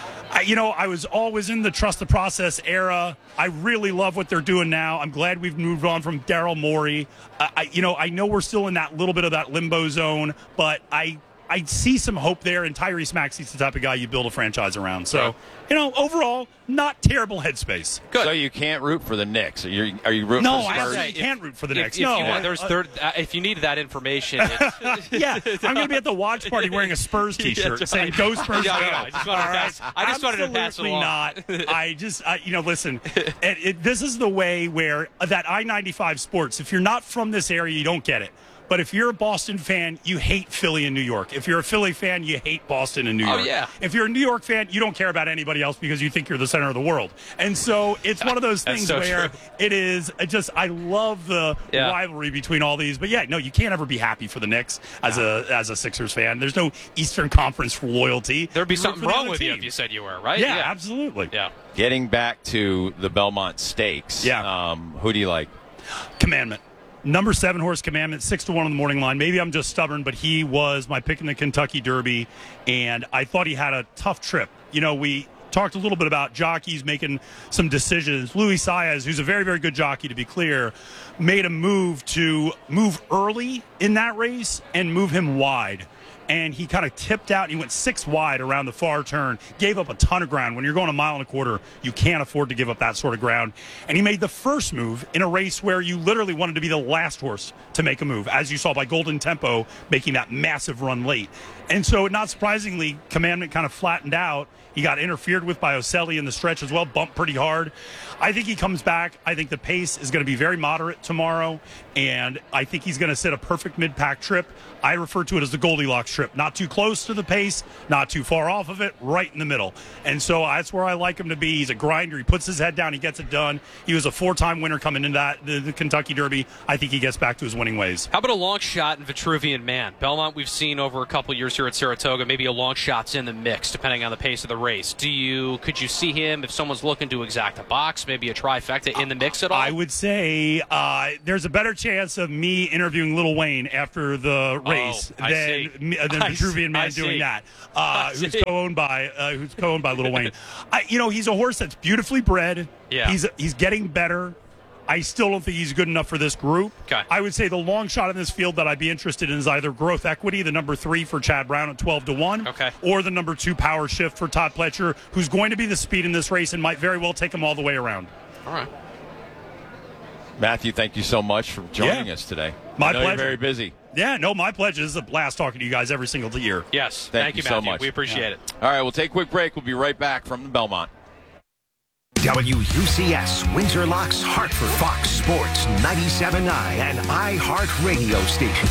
I was always in the trust the process era. I really love what they're doing now. I'm glad we've moved on from Daryl Morey. I know we're still in that little bit of that limbo zone, but I see some hope there, and Tyrese Maxey's the type of guy you build a franchise around. So, overall, not terrible headspace. Good. So you can't root for the Knicks. Are you rooting for Spurs? No, I can't root for the Knicks. If you need that information. Yeah, I'm going to be at the watch party wearing a Spurs T-shirt saying, go Spurs, go. I just wanted to pass it along. Not. Listen, this is the way where that I-95 sports, if you're not from this area, you don't get it. But if you're a Boston fan, you hate Philly and New York. If you're a Philly fan, you hate Boston and New York. Oh, yeah. If you're a New York fan, you don't care about anybody else because you think you're the center of the world. And so it's one of those things where it is I love the rivalry between all these. But you can't ever be happy for the Knicks as a Sixers fan. There's no Eastern Conference loyalty. There'd be something wrong with you if you said you were, right? Yeah, absolutely. Yeah. Getting back to the Belmont Stakes, who do you like? Commandment. Number 7 horse Commandment, 6-1 on the morning line. Maybe I'm just stubborn, but he was my pick in the Kentucky Derby, and I thought he had a tough trip. We talked a little bit about jockeys making some decisions. Luis Saez, who's a very, very good jockey, to be clear, made a move to move early in that race and move him wide. And he kind of tipped out. He went 6 wide around the far turn, gave up a ton of ground. When you're going a mile and a quarter, you can't afford to give up that sort of ground. And he made the first move in a race where you literally wanted to be the last horse to make a move, as you saw by Golden Tempo making that massive run late. And so, not surprisingly, Commandment kind of flattened out. He got interfered with by Oselli in the stretch as well, bumped pretty hard. I think he comes back. I think the pace is going to be very moderate tomorrow, and I think he's going to set a perfect mid-pack trip. I refer to it as the Goldilocks strip. Not too close to the pace, not too far off of it, right in the middle. And so that's where I like him to be. He's a grinder. He puts his head down. He gets it done. He was a 4-time winner coming into the Kentucky Derby. I think he gets back to his winning ways. How about a long shot in Vitruvian Man? Belmont, we've seen over a couple years here at Saratoga, maybe a long shot's in the mix, depending on the pace of the race. Could you see him, if someone's looking to exact a box, maybe a trifecta in the mix at all? I would say there's a better chance of me interviewing Lil Wayne after the race than Vitruvian Man doing that. Who's co-owned by Lil Wayne. He's a horse that's beautifully bred. Yeah. He's getting better. I still don't think he's good enough for this group. Okay. I would say the long shot in this field that I'd be interested in is either Growth Equity, the number 3 for Chad Brown at 12-1, or the number 2 Power Shift for Todd Pletcher, who's going to be the speed in this race and might very well take him all the way around. All right. Matthew, thank you so much for joining us today. My pleasure. You're very busy. Yeah, no, my pleasure. This is a blast talking to you guys every single year. Yes. Thank you Matthew. so much. We appreciate it. All right, we'll take a quick break. We'll be right back from the Belmont. WUCS Windsor Locks Hartford, Fox Sports 97.9 and iHeart Radio Station.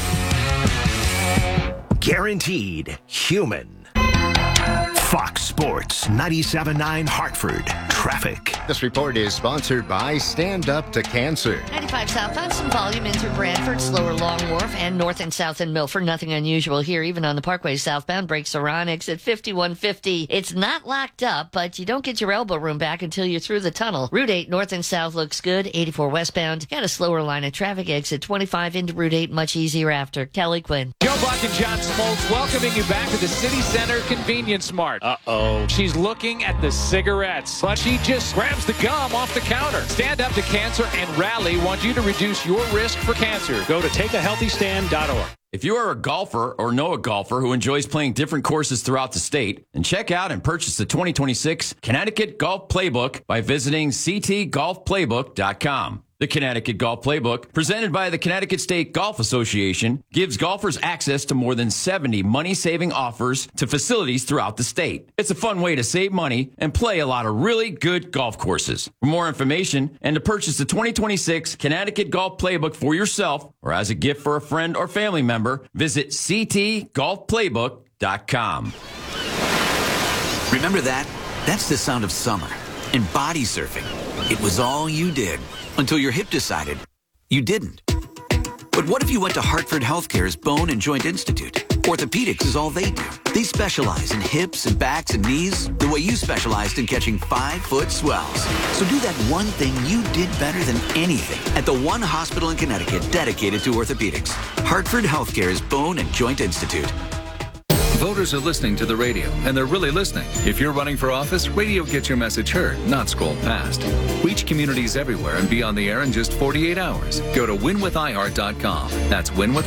Guaranteed human. Fox Sports 97.9 Hartford. Traffic. This report is sponsored by Stand Up to Cancer. 95 southbound, some volume in through Brantford, slower Long Wharf, and north and south in Milford. Nothing unusual here, even on the Parkway southbound. Brakes are on, exit 5150. It's not locked up, but you don't get your elbow room back until you're through the tunnel. Route 8 north and south looks good. 84 westbound. Got a slower line of traffic, exit 25 into Route 8, much easier after. Kelly Quinn. Joe Buck and John Smoltz welcoming you back to the City Center Convenience Mart. Uh-oh. She's looking at the cigarettes, but she just grabs the gum off the counter. Stand Up to Cancer and Rally want you to reduce your risk for cancer. Go to takeahealthystand.org. If you are a golfer or know a golfer who enjoys playing different courses throughout the state, then check out and purchase the 2026 Connecticut Golf Playbook by visiting ctgolfplaybook.com. The Connecticut Golf Playbook, presented by the Connecticut State Golf Association, gives golfers access to more than 70 money-saving offers to facilities throughout the state. It's a fun way to save money and play a lot of really good golf courses. For more information and to purchase the 2026 Connecticut Golf Playbook for yourself or as a gift for a friend or family member, visit ctgolfplaybook.com. Remember that? That's the sound of summer and body surfing. It was all you did. Until your hip decided you didn't. But what if you went to Hartford Healthcare's Bone and Joint Institute? Orthopedics is all they do. They specialize in hips and backs and knees the way you specialized in catching 5-foot swells. So do that one thing you did better than anything at the one hospital in Connecticut dedicated to orthopedics. Hartford Healthcare's Bone and Joint Institute. Voters are listening to the radio, and they're really listening. If you're running for office, radio gets your message heard, not scrolled past. Reach communities everywhere and be on the air in just 48 hours. Go to winwithiheart.com. That's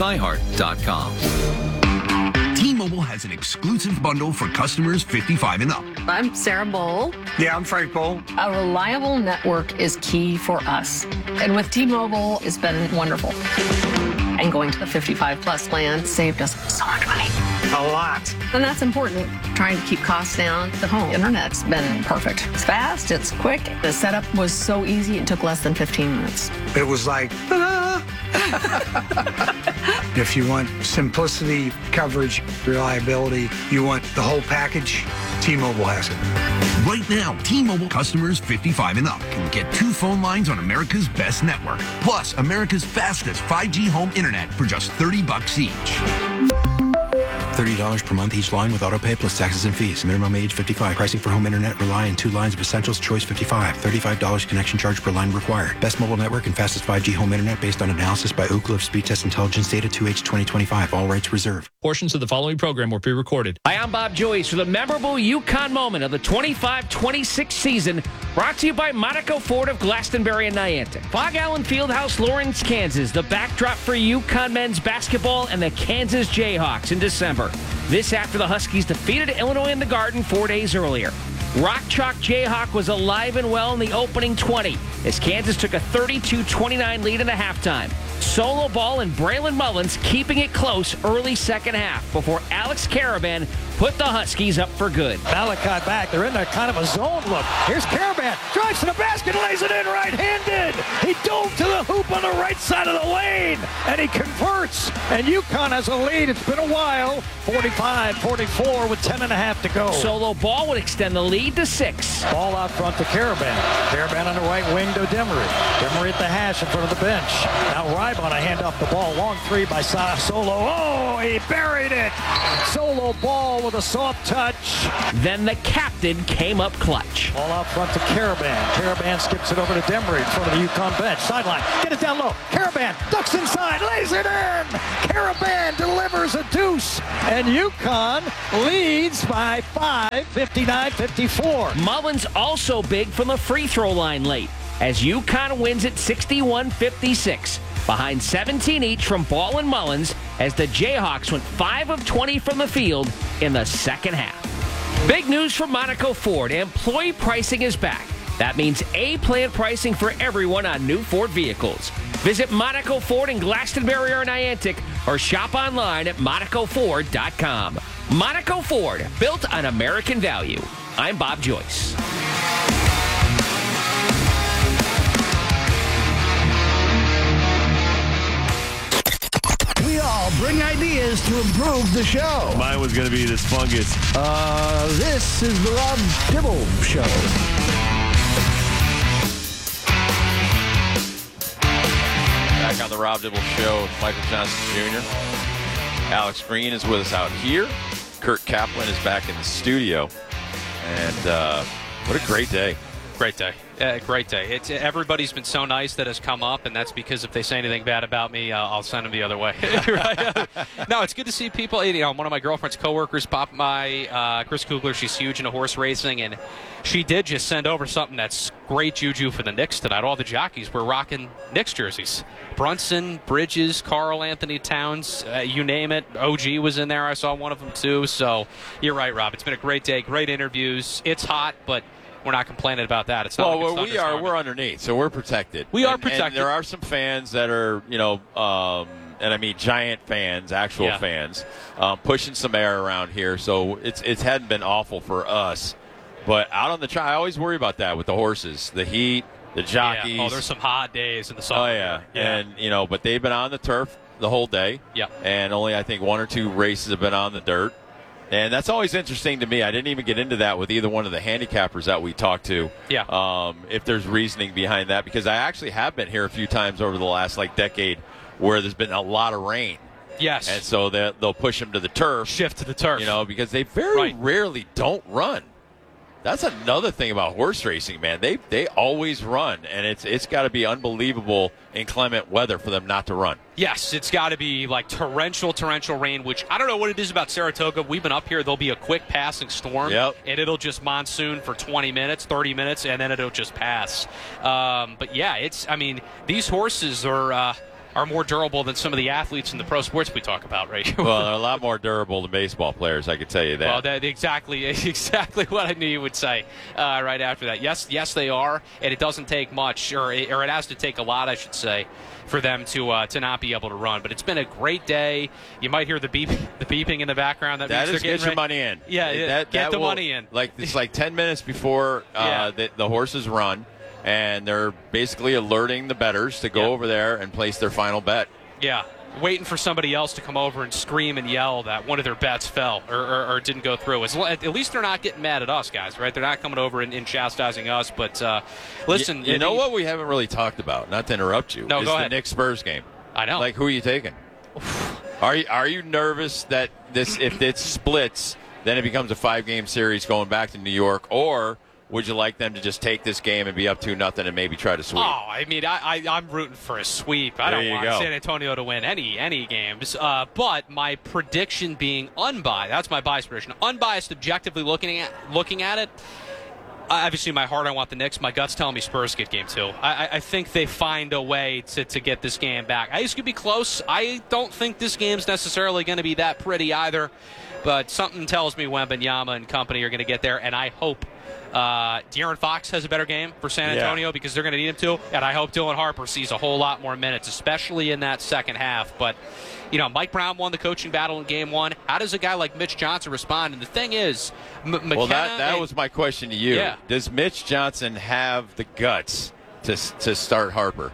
winwithiheart.com. T-Mobile has an exclusive bundle for customers 55 and up. I'm Sarah Bowl. Yeah, I'm Frank Bowl. A reliable network is key for us. And with T-Mobile, it's been wonderful. And going to the 55 plus plan saved us so much money. A lot. And that's important. Trying to keep costs down. The home internet's been perfect. It's fast, it's quick. The setup was so easy, it took less than 15 minutes. It was like, ta-da! If you want simplicity, coverage, reliability, you want the whole package, T-Mobile has it. Right now, T-Mobile customers 55 and up can get 2 phone lines on America's best network, plus America's fastest 5G home internet for just $30 each. $30 per month each line with autopay plus taxes and fees. Minimum age 55. Pricing for home internet rely on 2 lines of Essentials Choice 55. $35 connection charge per line required. Best mobile network and fastest 5G home internet based on analysis by Ookla of Speed Test Intelligence Data 2H 2025. All rights reserved. Portions of the following program were pre-recorded. Hi, I'm Bob Joyce for the memorable Yukon moment of the 25-26 season, brought to you by Monaco Ford of Glastonbury and Niantic. Fog Allen Fieldhouse, Lawrence, Kansas, the backdrop for Yukon men's basketball and the Kansas Jayhawks in December. This after the Huskies defeated Illinois in the Garden 4 days earlier. Rock Chalk Jayhawk was alive and well in the opening 20 as Kansas took a 32-29 lead in the halftime. Solo ball and Braylon Mullins keeping it close early second half before Alex Caravan put the Huskies up for good. Malakot back. They're in there kind of a zone look. Here's Caravan. Drives to the basket, lays it in right-handed. He dove to the hoop on the right side of the lane, and he converts. And UConn has a lead. It's been a while. 45-44 with 10.5 to go. Solo ball would extend the lead to 6. Ball out front to Caravan. Caravan on the right wing to Demery. Demery at the hash in front of the bench. Now Rybon, a hand off the ball. Long three by Solo. Oh, he buried it. Solo ball with a soft touch. Then the captain came up clutch. Ball out front to Caravan. Caravan skips it over to Demery in front of the UConn bench. Sideline. Get it down low. Caravan ducks inside. Lays it in. Caravan delivers a deuce. And UConn leads by 5, 59-54. Mullins also big from the free throw line late as UConn wins it 61-56. Behind 17 each from Ball and Mullins as the Jayhawks went 5 of 20 from the field in the second half. Big news from Monaco Ford. Employee pricing is back. That means A-plan pricing for everyone on new Ford vehicles. Visit Monaco Ford in Glastonbury or Niantic or shop online at MonacoFord.com. Monaco Ford, built on American value. I'm Bob Joyce. We all bring ideas to improve the show. Mine was going to be this fungus. This is the Rob Dibble Show. Back on the Rob Dibble Show with Michael Johnson Jr. Alex Green is with us out here. Kurt Kaplan is back in the studio. And what a great day. Great day. Great day. Everybody's been so nice that has come up, and that's because if they say anything bad about me, I'll send them the other way. Right? No, it's good to see people. One of my girlfriend's coworkers popped by, Chris Kugler. She's huge into horse racing, and she did just send over something that's great juju for the Knicks tonight. All the jockeys were rocking Knicks jerseys. Brunson, Bridges, Carl Anthony Towns, you name it. OG was in there. I saw one of them too. So you're right, Rob. It's been a great day, great interviews. It's hot, but we're not complaining about that. It's not. Well, we are. We're underneath, so we're protected. We are protected. And there are some fans that are, and I mean giant fans, actual fans, pushing some air around here. So it hadn't been awful for us, but out on the track, I always worry about that with the horses, the heat, the jockeys. Yeah. Oh, there's some hot days in the summer. Oh yeah, and but they've been on the turf the whole day. Yeah, and only I think 1 or 2 races have been on the dirt. And that's always interesting to me. I didn't even get into that with either one of the handicappers that we talked to. Yeah. If there's reasoning behind that, because I actually have been here a few times over the last decade where there's been a lot of rain. Yes. And so they'll push them to the turf. Shift to the turf. Because they very rarely don't run. That's another thing about horse racing, man. They always run, and it's got to be unbelievable inclement weather for them not to run. Yes, it's got to be like torrential rain, which I don't know what it is about Saratoga. We've been up here. There'll be a quick passing storm, and it'll just monsoon for 20 minutes, 30 minutes, and then it'll just pass. But, yeah, these horses are more durable than some of the athletes in the pro sports we talk about, right? Well, they're a lot more durable than baseball players, I can tell you that. Well, that's exactly what I knew you would say right after that. Yes, they are, and it doesn't take much, or it has to take a lot, I should say, for them to not be able to run. But it's been a great day. You might hear the beeping in the background. That means get your money in. Yeah, get the money in. It's like 10 minutes before the horses run. And they're basically alerting the bettors to go over there and place their final bet. Yeah, waiting for somebody else to come over and scream and yell that one of their bets fell or didn't go through. At least they're not getting mad at us, guys, right? They're not coming over and chastising us. But listen. You know what we haven't really talked about, not to interrupt you, is the Knicks-Spurs game. I know. Like, who are you taking? Are you nervous that if it splits, then it becomes a 5-game series going back to New York, or would you like them to just take this game and be up 2-0 and maybe try to sweep? Oh, I'm rooting for a sweep. I don't want San Antonio to win any games. But my prediction being unbiased, that's my biased prediction. Unbiased, objectively looking at it, obviously in my heart I want the Knicks. My gut's telling me Spurs get game 2. I think they find a way to get this game back. It's going to be close. I don't think this game's necessarily going to be that pretty either. But something tells me Wembanyama and company are going to get there, and I hope De'Aaron Fox has a better game for San Antonio because they're going to need him to, and I hope Dylan Harper sees a whole lot more minutes, especially in that second half. But, Mike Brown won the coaching battle in Game 1. How does a guy like Mitch Johnson respond? And the thing is, that was my question to you. Yeah. Does Mitch Johnson have the guts to start Harper?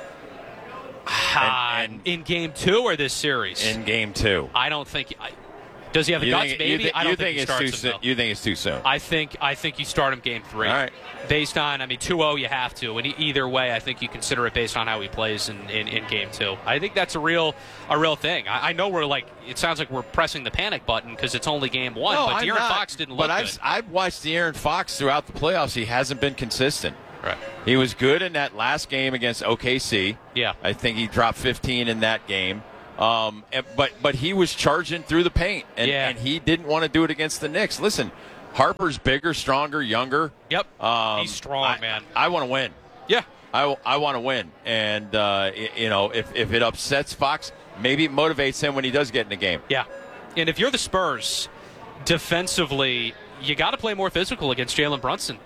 And in Game 2 or this series? In Game 2. I don't think. Does he have the guts? Maybe. I don't think he starts him, though. You think it's too soon? I think you start him Game 3. All right. Based on, 2-0, you have to. And either way, I think you consider it based on how he plays in Game 2. I think that's a real thing. I know it sounds like we're pressing the panic button because it's only Game 1, but De'Aaron Fox didn't look good. But I've watched De'Aaron Fox throughout the playoffs. He hasn't been consistent. Right. He was good in that last game against OKC. Yeah. I think he dropped 15 in that game. But he was charging through the paint, and he didn't want to do it against the Knicks. Listen, Harper's bigger, stronger, younger. Yep. He's strong, man. I want to win. Yeah. I want to win. And, if it upsets Fox, maybe it motivates him when he does get in the game. Yeah. And if you're the Spurs, defensively, you got to play more physical against Jalen Brunson.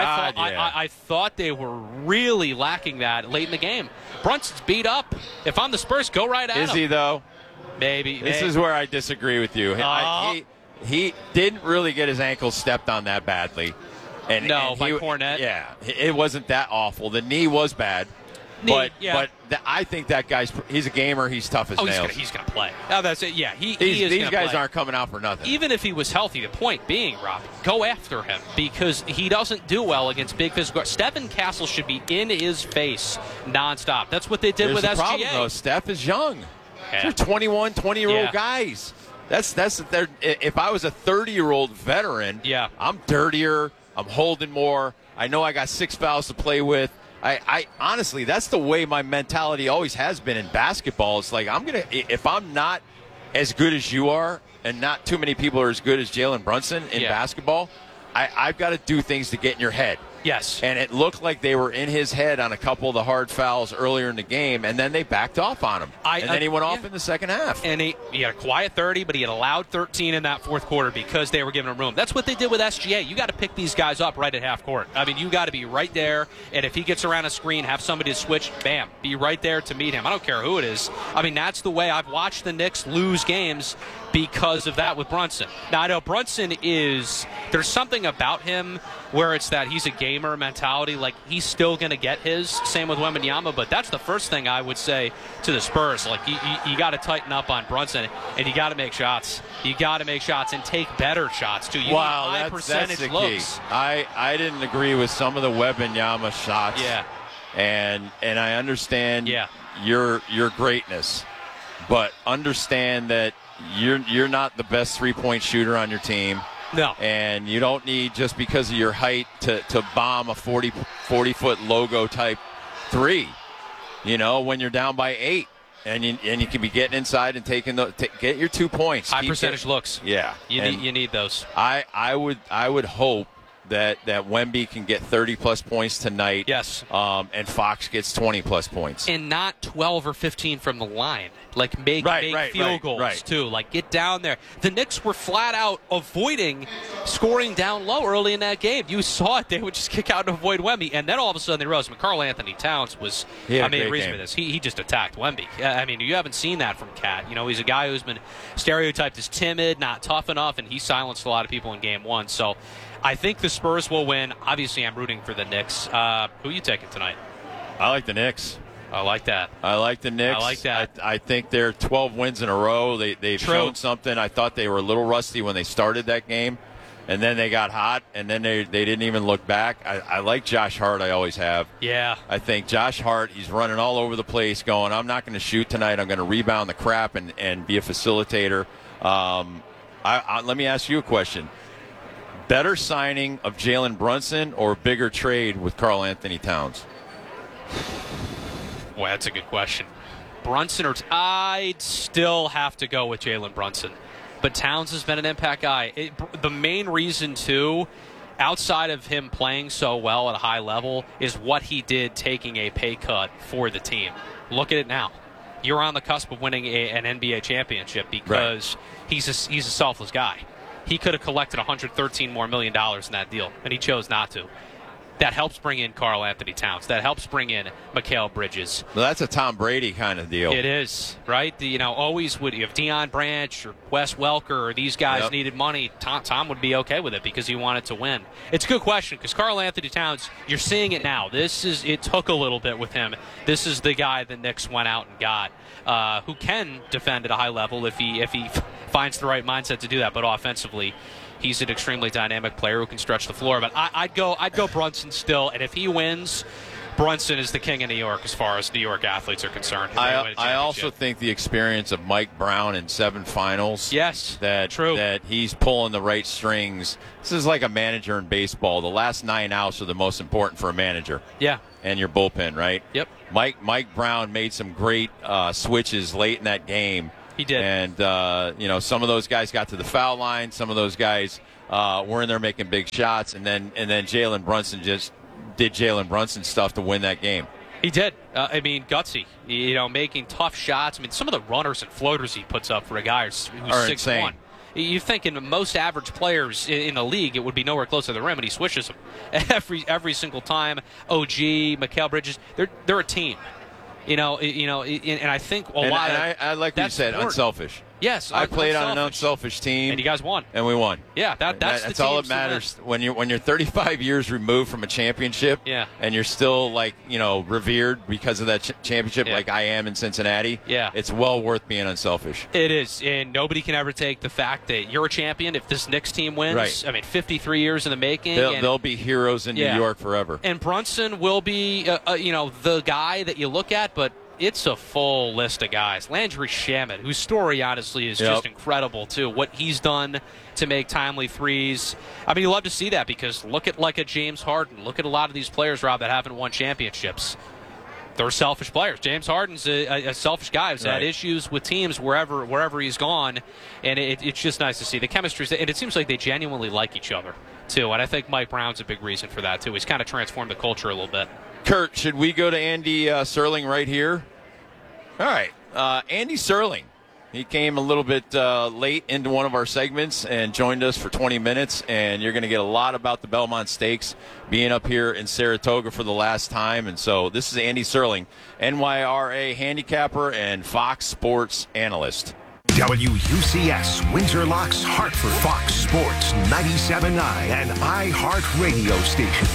I thought they were really lacking that late in the game. Brunson's beat up. If I'm the Spurs, go right at him. Is he, though? Maybe. This is where I disagree with you. He didn't really get his ankle stepped on that badly. By Kornet. Yeah, it wasn't that awful. The knee was bad. But I think that he's a gamer. He's tough as nails. He's going to play. Oh, that's it. Yeah, these guys aren't coming out for nothing. Even if he was healthy, the point being, Rob, go after him because he doesn't do well against big physical guards. Stephen Castle should be in his face nonstop. That's what they did with SGA. The problem, though. Steph is young. Yeah. They're 21, 20-year-old guys. If I was a 30-year-old veteran, I'm dirtier. I'm holding more. I know I got 6 fouls to play with. I honestly, that's the way my mentality always has been in basketball. It's like if I'm not as good as you are, and not too many people are as good as Jalen Brunson in basketball, I've got to do things to get in your head. Yes. And it looked like they were in his head on a couple of the hard fouls earlier in the game, and then they backed off on him. And then he went off in the second half. And he had a quiet 30, but he had allowed 13 in that fourth quarter because they were giving him room. That's what they did with SGA. You got to pick these guys up right at half court. You got to be right there, and if he gets around a screen, have somebody to switch, bam, be right there to meet him. I don't care who it is. That's the way I've watched the Knicks lose games because of that with Brunson. Now, I know Brunson there's something about him where it's that he's a gamer mentality. Like, he's still going to get his. Same with Wembanyama, but that's the first thing I would say to the Spurs. Like, you got to tighten up on Brunson, and you got to make shots. You got to make shots and take better shots, too. You need high percentage that's the looks. Key. I didn't agree with some of the Wembanyama shots. Yeah. And I understand your greatness, but understand that you're not the best three-point shooter on your team. No. And you don't need, just because of your height, to bomb a 40-foot logo-type three, when you're down by 8. And you can be getting inside and get your 2 points. High percentage looks. Yeah. You need those. I would hope that Wemby can get 30-plus points tonight. Yes. And Fox gets 20-plus points. And not 12 or 15 from the line. Like, make field goals, too. Like, get down there. The Knicks were flat out avoiding scoring down low early in that game. You saw it. They would just kick out and avoid Wemby. And then all of a sudden they rose. Karl Anthony Towns was, reason for this. He just attacked Wemby. You haven't seen that from Cat. He's a guy who's been stereotyped as timid, not tough enough, and he silenced a lot of people in Game 1. So I think the Spurs will win. Obviously, I'm rooting for the Knicks. Who are you taking tonight? I like the Knicks. I like that. I like the Knicks. I like that. I think they're 12 wins in a row. They've shown something. I thought they were a little rusty when they started that game, and then they got hot, and then they didn't even look back. I like Josh Hart. I always have. Yeah. I think Josh Hart, he's running all over the place going, I'm not going to shoot tonight. I'm going to rebound the crap and be a facilitator. Let me ask you a question. Better signing of Jalen Brunson or bigger trade with Karl Anthony Towns? Boy, that's a good question. Brunson I'd still have to go with Jalen Brunson. But Towns has been an impact guy. The main reason, too, outside of him playing so well at a high level, is what he did taking a pay cut for the team. Look at it now. You're on the cusp of winning an NBA championship because he's a selfless guy. He could have collected $113 more million in that deal, and he chose not to. That helps bring in Karl Anthony Towns. That helps bring in Mikal Bridges. Well, that's a Tom Brady kind of deal. It is, right? Always would, if Deion Branch or Wes Welker or these guys needed money, Tom would be okay with it because he wanted to win. It's a good question because Karl Anthony Towns, you're seeing it now. It took a little bit with him. This is the guy the Knicks went out and got, who can defend at a high level if he finds the right mindset to do that. But offensively, he's an extremely dynamic player who can stretch the floor. But I'd go Brunson still, and if he wins, Brunson is the king of New York as far as New York athletes are concerned. I also think the experience of Mike Brown in 7 finals. Yes, that he's pulling the right strings. This is like a manager in baseball. The last 9 outs are the most important for a manager. Yeah. And your bullpen, right? Yep. Mike Brown made some great switches late in that game. He did. And, some of those guys got to the foul line. Some of those guys were in there making big shots. And then Jalen Brunson just did Jalen Brunson stuff to win that game. He did. Gutsy. Making tough shots. Some of the runners and floaters he puts up for a guy who's 6'1". You think in most average players in the league, it would be nowhere close to the rim, and he swishes them every single time. OG, Mikal Bridges, they're a team. And I think a lot of I like what you said, unselfish. Yes, I played on an unselfish team, and you guys won, and we won. Yeah, that's all that matters when you're 35 years removed from a championship. Yeah. And you're still revered because of that championship, like I am in Cincinnati. Yeah, it's well worth being unselfish. It is, and nobody can ever take the fact that you're a champion if this Knicks team wins. Right. 53 years in the making. They'll be heroes in New York forever. And Brunson will be, the guy that you look at, but it's a full list of guys. Landry Shamet, whose story honestly is just incredible too. What he's done to make timely threes. You love to see that because look at a James Harden. Look at a lot of these players, Rob, that haven't won championships. They're selfish players. James Harden's a selfish guy who's had issues with teams wherever he's gone, and it's just nice to see the chemistry. And it seems like they genuinely like each other too. And I think Mike Brown's a big reason for that too. He's kind of transformed the culture a little bit. Kurt, should we go to Andy Serling right here? All right. Andy Serling. He came a little bit late into one of our segments and joined us for 20 minutes, and you're going to get a lot about the Belmont Stakes being up here in Saratoga for the last time. And so this is Andy Serling, NYRA handicapper and Fox Sports analyst. WUCS, Windsor Locks, Hartford, Fox Sports 97.9 and iHeart Radio Station.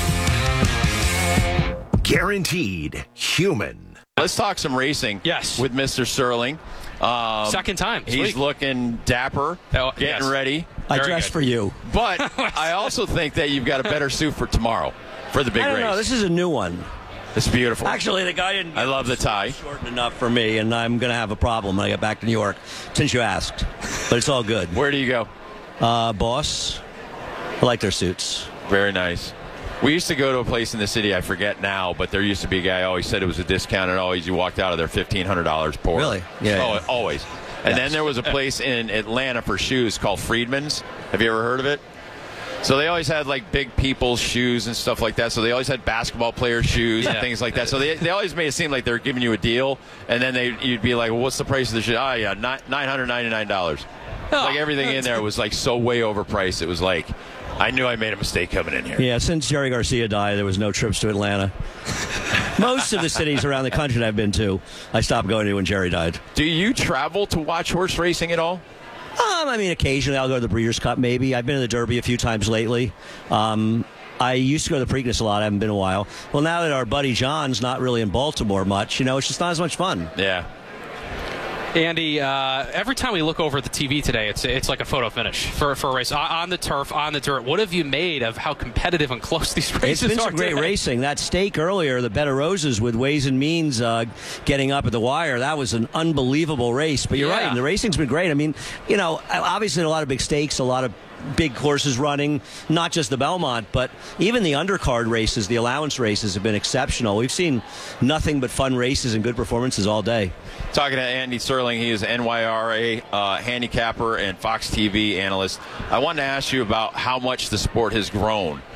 Guaranteed human. Let's talk some racing. Yes. With Mr. Serling. Second time. He's looking dapper, getting ready. I dressed for you. But I also think that you've got a better suit for tomorrow, for the big race. I don't know. This is a new one. It's beautiful. Actually, the guy didn't. I love the tie. Short enough for me, and I'm going to have a problem when I get back to New York, since you asked. But it's all good. Where do you go? Boss. I like their suits. Very nice. We used to go to a place in the city, I forget now, but there used to be a guy always said it was a discount, and always you walked out of there $1,500 poor. Really? Yeah. Oh, always. And then there was a place in Atlanta for shoes called Friedman's. Have you ever heard of it? So they always had like big people's shoes and stuff like that. So they always had basketball players' shoes and things like that. So they always made it seem like they were giving you a deal, and then you'd be like, well, what's the price of the shoe? Oh, yeah, $999. Like everything in there was like so way overpriced. It was like, I knew I made a mistake coming in here. Yeah, since Jerry Garcia died, there was no trips to Atlanta. Most of the cities around the country that I've been to, I stopped going to when Jerry died. Do you travel to watch horse racing at all? Occasionally I'll go to the Breeders' Cup, maybe. I've been to the Derby a few times lately. I used to go to the Preakness a lot. I haven't been in a while. Well, now that our buddy John's not really in Baltimore much, it's just not as much fun. Yeah. Andy, every time we look over at the TV today, it's like a photo finish for a race on the turf, on the dirt. What have you made of how competitive and close these races are? It's been some great racing. That stake earlier, the Bed of Roses with Ways and Means getting up at the wire, that was an unbelievable race. But you're right, the racing's been great. Obviously a lot of big stakes, a lot of big courses running, not just the Belmont, but even the undercard races, the allowance races have been exceptional. We've seen nothing but fun races and good performances all day. Talking to Andy Serling, he is NYRA handicapper and Fox TV analyst. I wanted to ask you about how much the sport has grown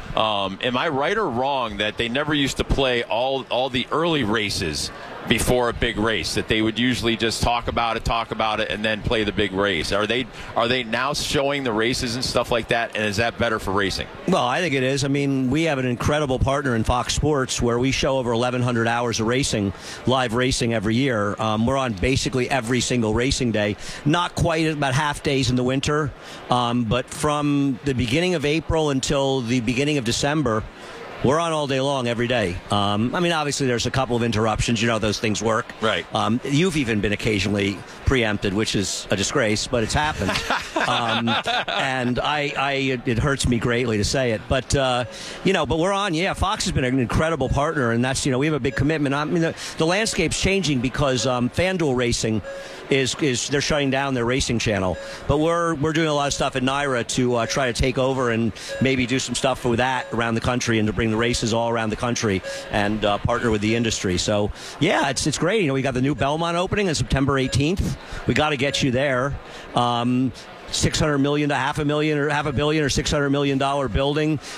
Am I right or wrong that they never used to play all the early races before a big race, that they would usually just talk about it, and then play the big race? Are they now showing the races and stuff like that, and is that better for racing? Well, I think it is. I mean, we have an incredible partner in Fox Sports where we show over 1,100 hours of racing, live racing every year. We're on basically every single racing day. Not quite about half days in the winter, but from the beginning of April until the beginning of December, we're on all day long, every day. I mean, obviously, there's a couple of interruptions. You know, those things work. Right. You've even been occasionally preempted, which is a disgrace, but it's happened. And it hurts me greatly to say it. But, but we're on. Yeah, Fox has been an incredible partner, and that's, we have a big commitment. I mean, the landscape's changing because FanDuel Racing is they're shutting down their racing channel. But we're doing a lot of stuff at NYRA to try to take over and maybe do some stuff with that around the country and to bring the races all around the country and partner with the industry. So, yeah, it's great. We got the new Belmont opening on September 18th. We got to get you there. $600 million to $500 million or $600 million building.